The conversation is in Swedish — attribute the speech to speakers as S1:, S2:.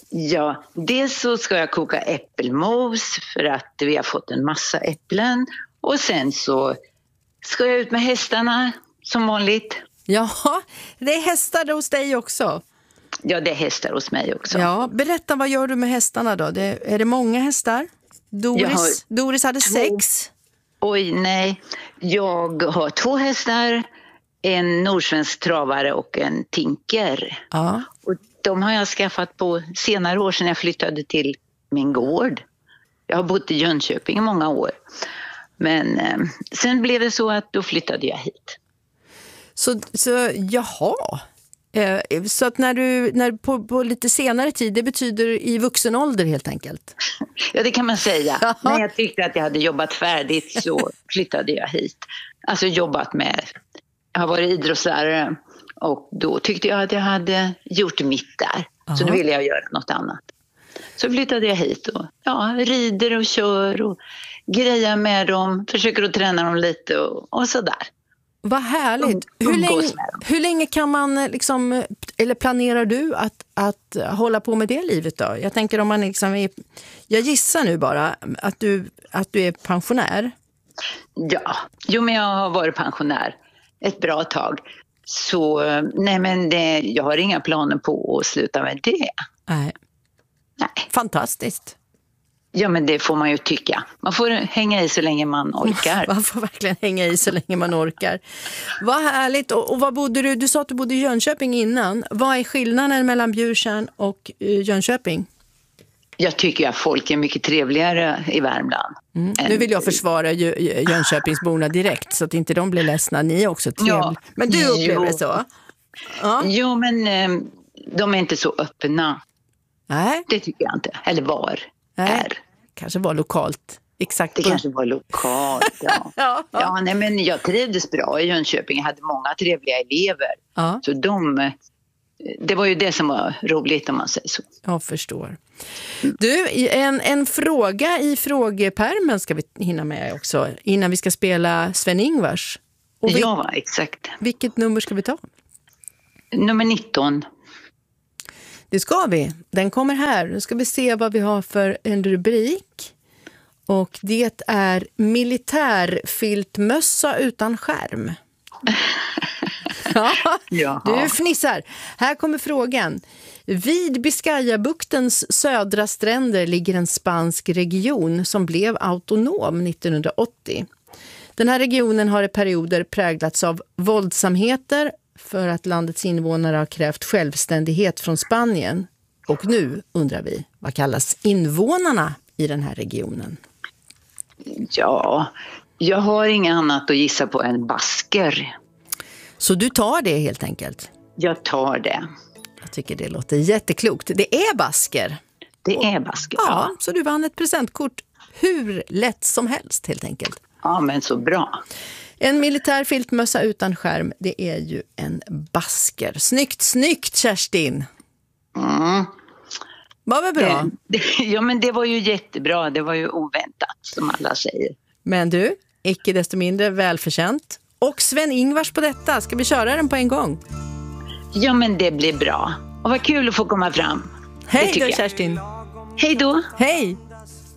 S1: Ja, dels så ska jag koka äppelmos för att vi har fått en massa äpplen. Och sen så ska jag ut med hästarna som vanligt.
S2: Ja, det är hästar hos dig också.
S1: Ja, det är hästar hos mig också.
S2: Ja, berätta, vad gör du med hästarna då? Är det många hästar? Doris hade 6.
S1: Oj, nej. Jag har 2 hästar, en nordsvensk travare och en tinker.
S2: Ja.
S1: Och de har jag skaffat på senare år sedan jag flyttade till min gård. Jag har bott i Jönköping i många år. Men sen blev det så att då flyttade jag hit.
S2: Så jaha. Så att när på lite senare tid, det betyder i vuxen ålder helt enkelt?
S1: Ja, det kan man säga. Jaha. När jag tyckte att jag hade jobbat färdigt så flyttade jag hit. Alltså jag har varit idrottslärare och då tyckte jag att jag hade gjort mitt där. Aha. Så nu ville jag göra något annat. Så flyttade jag hit och rider och kör och grejer med dem, försöker att träna dem lite och sådär.
S2: Vad härligt. Hur länge kan man liksom, eller planerar du att hålla på med det livet då? Jag tänker om man liksom jag gissar nu bara att du är pensionär.
S1: Ja, men jag har varit pensionär ett bra tag. Så jag har inga planer på att sluta med det.
S2: Nej. Fantastiskt.
S1: Ja, men det får man ju tycka. Man får hänga i så länge man orkar.
S2: Man får verkligen hänga i så länge man orkar. Vad härligt. Och vad bodde du? Du sa att du bodde i Jönköping innan. Vad är skillnaden mellan Bjursen och Jönköping?
S1: Jag tycker att folk är mycket trevligare i Värmland.
S2: Nu vill jag försvara Jönköpingsborna direkt så att inte de blir ledsna. Ni är också trevliga. Ja, men du upplever det så?
S1: Ja. Jo, men de är inte så öppna.
S2: Nej.
S1: Det tycker jag inte. Eller var.
S2: Kanske var lokalt. Exakt.
S1: Det kanske var lokalt, ja. Men jag trivdes bra i Jönköping. Jag hade många trevliga elever. Ja. Så det var ju det som var roligt om man säger så.
S2: Jag förstår. Du, en fråga i frågepärmen ska vi hinna med också. Innan vi ska spela Sven-Ingvars.
S1: Ja, exakt.
S2: Vilket nummer ska vi ta?
S1: Nummer 19.
S2: Det ska vi. Den kommer här. Nu ska vi se vad vi har för en rubrik. Och det är militärfiltmössa utan skärm. Ja, du fnissar. Här kommer frågan. Vid Biscayabuktens södra stränder ligger en spansk region som blev autonom 1980. Den här regionen har i perioder präglats av våldsamheter för att landets invånare har krävt självständighet från Spanien. Och nu undrar vi, vad kallas invånarna i den här regionen?
S1: Ja, jag har inget annat att gissa på än basker.
S2: Så du tar det helt enkelt?
S1: Jag tar det.
S2: Jag tycker det låter jätteklokt. Det är basker.
S1: Det är basker,
S2: ja. Så du vann ett presentkort hur lätt som helst helt enkelt.
S1: Ja, men så bra.
S2: En militär filtmössa utan skärm, det är ju en basker. Snyggt Kerstin! Var väl bra?
S1: Ja, men det var ju jättebra. Det var ju oväntat, som alla säger.
S2: Men du, icke desto mindre välförtjänt. Och Sven-Ingvars på detta. Ska vi köra den på en gång?
S1: Ja, men det blir bra. Och vad kul att få komma fram.
S2: Hej då, Kerstin!
S1: Hej då!
S2: Hej!